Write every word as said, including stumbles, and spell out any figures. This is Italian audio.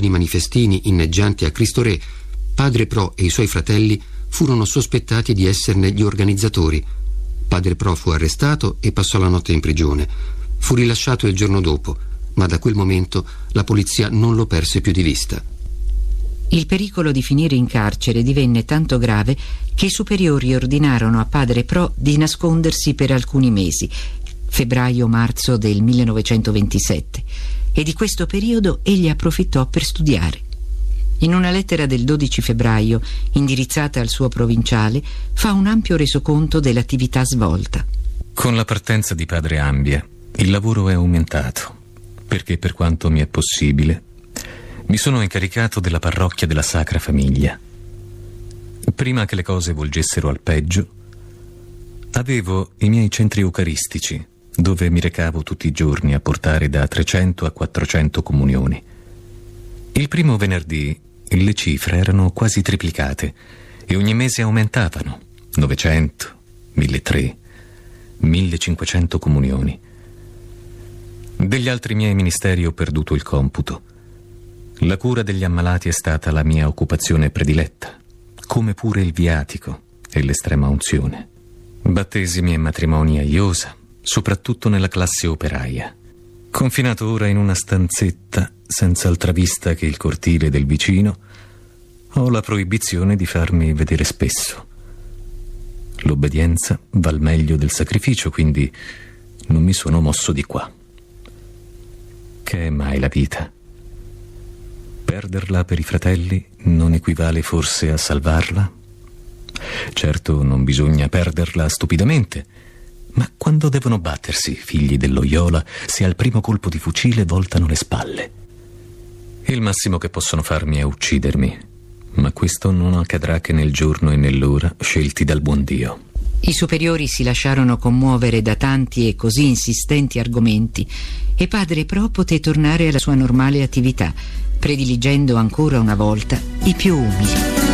giovani manifestini inneggianti a Cristo Re, padre Pro e i suoi fratelli furono sospettati di esserne gli organizzatori. Padre Pro fu arrestato e passò la notte in prigione. Fu rilasciato il giorno dopo, ma da quel momento la polizia non lo perse più di vista. Il pericolo di finire in carcere divenne tanto grave che i superiori ordinarono a padre Pro di nascondersi per alcuni mesi, febbraio-marzo del millenovecentoventisette, e di questo periodo egli approfittò per studiare. In una lettera del dodici febbraio, indirizzata al suo provinciale, fa un ampio resoconto dell'attività svolta. Con la partenza di padre Ambia, il lavoro è aumentato, perché per quanto mi è possibile, mi sono incaricato della parrocchia della Sacra Famiglia. Prima che le cose volgessero al peggio, avevo i miei centri eucaristici, dove mi recavo tutti i giorni a portare da trecento a quattrocento comunioni. Il primo venerdì le cifre erano quasi triplicate e ogni mese aumentavano: novecento, milletrecento, millecinquecento comunioni. Degli altri miei ministeri ho perduto il computo. La cura degli ammalati è stata la mia occupazione prediletta, come pure il viatico e l'estrema unzione. Battesimi e matrimoni a iosa, soprattutto nella classe operaia. Confinato ora in una stanzetta senza altra vista che il cortile del vicino, ho la proibizione di farmi vedere spesso. L'obbedienza val meglio del sacrificio, quindi non mi sono mosso di qua. Che è mai la vita? Perderla per i fratelli non equivale forse a salvarla? Certo, non bisogna perderla stupidamente, ma quando devono battersi, figli del Loyola, se al primo colpo di fucile voltano le spalle? Il massimo che possono farmi è uccidermi, ma questo non accadrà che nel giorno e nell'ora scelti dal buon Dio. I superiori si lasciarono commuovere da tanti e così insistenti argomenti e padre Pro poté tornare alla sua normale attività, prediligendo ancora una volta i più umili.